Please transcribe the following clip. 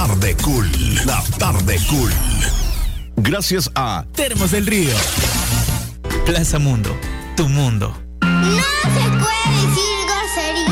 Tarde Cool. La Tarde Cool. Gracias a Termos del Río. Plaza Mundo, tu mundo. No se puede decir grosería.